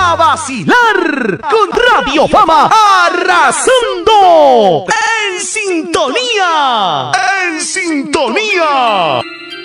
a vacilar con Radio Fama arrasando en sintonía.